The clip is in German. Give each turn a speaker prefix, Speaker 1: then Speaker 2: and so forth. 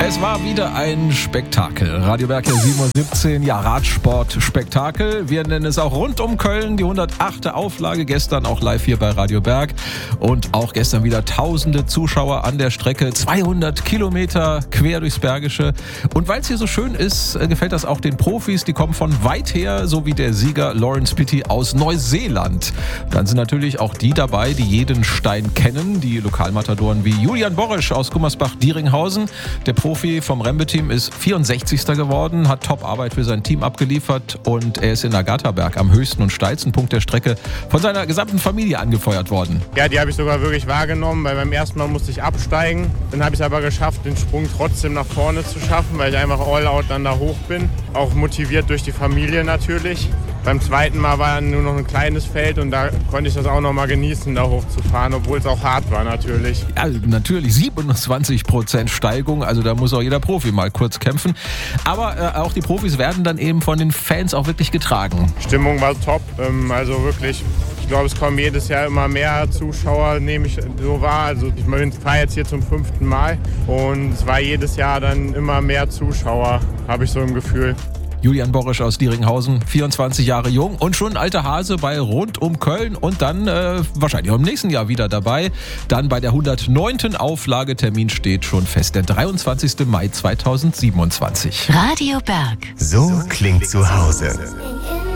Speaker 1: Es war wieder ein Spektakel. Radio Berg 7:17, ja, Radsport-Spektakel. Wir nennen es auch rund um Köln, die 108. Auflage. Gestern auch live hier bei Radio Berg. Und auch gestern wieder tausende Zuschauer an der Strecke. 200 Kilometer quer durchs Bergische. Und weil es hier so schön ist, gefällt das auch den Profis. Die kommen von weit her, so wie der Sieger Lawrence Pitty aus Neuseeland. Dann sind natürlich auch die dabei, die jeden Stein kennen. Die Lokalmatadoren wie Julian Borisch aus Gummersbach-Dieringhausen. Der Profi vom Rembe-Team ist 64. geworden, hat Top-Arbeit für sein Team abgeliefert und er ist in Agathaberg am höchsten und steilsten Punkt der Strecke von seiner gesamten Familie angefeuert worden.
Speaker 2: Ja, die habe ich sogar wirklich wahrgenommen, weil beim ersten Mal musste ich absteigen. Dann habe ich es aber geschafft, den Sprung trotzdem nach vorne zu schaffen, weil ich einfach all out dann da hoch bin. Auch motiviert durch die Familie natürlich. Beim zweiten Mal war nur noch ein kleines Feld und da konnte ich das auch noch mal genießen, da hochzufahren, obwohl es auch hart war natürlich.
Speaker 1: Ja, natürlich 27% Steigung, also da muss auch jeder Profi mal kurz kämpfen. Aber auch die Profis werden dann eben von den Fans auch wirklich getragen.
Speaker 2: Stimmung war top, also wirklich. Ich glaube, es kommen jedes Jahr immer mehr Zuschauer, nehme ich so wahr. Also ich fahre jetzt hier zum 5. Mal und es war jedes Jahr dann immer mehr Zuschauer, habe ich so im Gefühl.
Speaker 1: Julian Borisch aus Dieringhausen, 24 Jahre jung und schon ein alter Hase bei Rund um Köln und dann wahrscheinlich auch im nächsten Jahr wieder dabei. Dann bei der 109. Auflage, Termin steht schon fest, der 23. Mai 2027.
Speaker 3: Radio Berg.
Speaker 4: So klingt zu Hause.